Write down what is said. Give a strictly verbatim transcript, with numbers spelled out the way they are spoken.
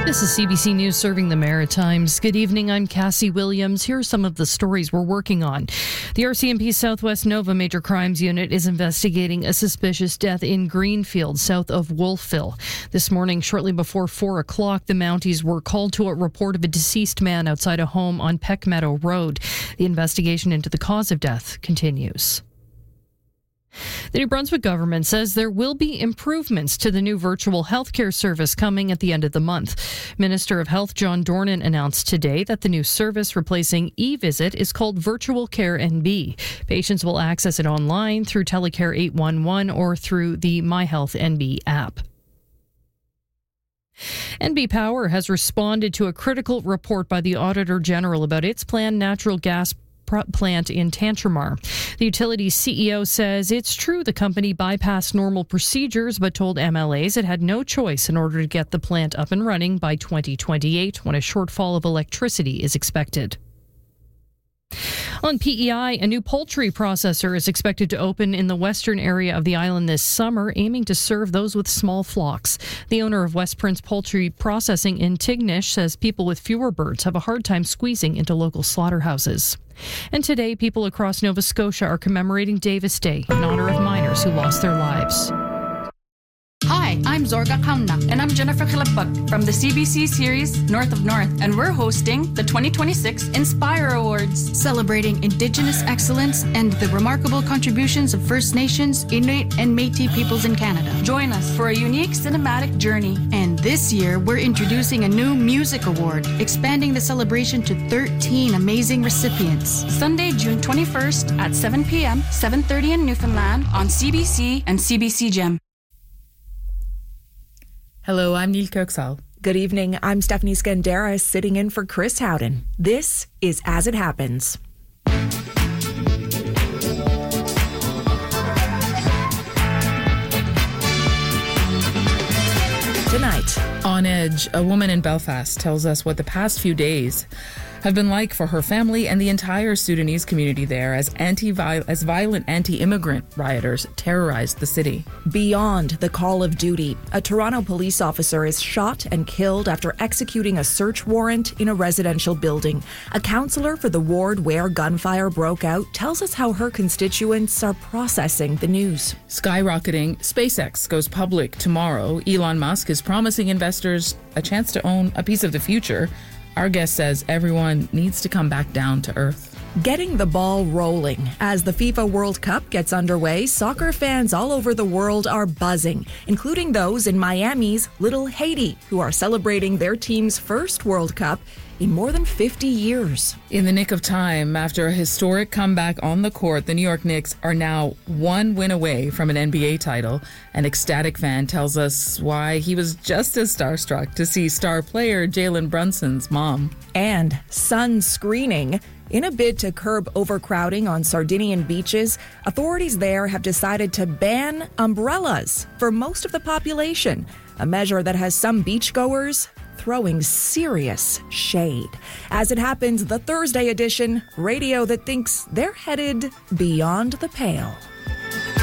This is C B C News serving the Maritimes. Good evening, I'm Cassie Williams. Here are some of the stories we're working on. The R C M P Southwest Nova Major Crimes Unit is investigating a suspicious death in Greenfield, south of Wolfville. This morning, shortly before four o'clock, the Mounties were called to a report of a deceased man outside a home on Peck Meadow Road. The investigation into the cause of death continues. The New Brunswick government says there will be improvements to the new virtual healthcare service coming at the end of the month. Minister of Health John Dornan announced today that the new service replacing eVisit is called Virtual Care N B. Patients will access it online through Telecare eight one one or through the MyHealth N B app. N B Power has responded to a critical report by the Auditor General about its planned natural gas plant in Tantramar. The utility's C E O says it's true the company bypassed normal procedures but told M L As it had no choice in order to get the plant up and running by twenty twenty-eight when a shortfall of electricity is expected. On P E I, a new poultry processor is expected to open in the western area of the island this summer, aiming to serve those with small flocks. The owner of West Prince Poultry Processing in Tignish says people with fewer birds have a hard time squeezing into local slaughterhouses. And today, people across Nova Scotia are commemorating Davis Day in honor of miners who lost their lives. Hi, I'm Zorga Kauna, and I'm Jennifer Khilipag from the C B C series North of North, and we're hosting the twenty twenty-six Inspire Awards, celebrating Indigenous excellence and the remarkable contributions of First Nations, Inuit, and Métis peoples in Canada. Join us for a unique cinematic journey. And this year, we're introducing a new music award, expanding the celebration to thirteen amazing recipients. Sunday, June twenty-first at seven p.m., seven thirty in Newfoundland on C B C and C B C Gem. Hello, I'm Neil Kirksall. Good evening, I'm Stephanie Scandaris sitting in for Chris Howden. This is As It Happens. Tonight, On Edge, a woman in Belfast tells us what the past few days have been like for her family and the entire Sudanese community there as anti as violent anti-immigrant rioters terrorized the city. Beyond the call of duty, a Toronto police officer is shot and killed after executing a search warrant in a residential building. A councillor for the ward where gunfire broke out tells us how her constituents are processing the news. Skyrocketing, SpaceX goes public tomorrow. Elon Musk is promising investors a chance to own a piece of the future. Our guest says everyone needs to come back down to earth. Getting the ball rolling. As the FIFA World Cup gets underway, soccer fans all over the world are buzzing, including those in Miami's Little Haiti, who are celebrating their team's first World Cup in more than fifty years. In the nick of time, after a historic comeback on the court, the New York Knicks are now one win away from an N B A title. An ecstatic fan tells us why he was just as starstruck to see star player Jalen Brunson's mom. And sun screening. In a bid to curb overcrowding on Sardinian beaches, authorities there have decided to ban umbrellas for most of the population, a measure that has some beachgoers throwing serious shade. As it happens, the Thursday edition, radio that thinks they're headed beyond the pale.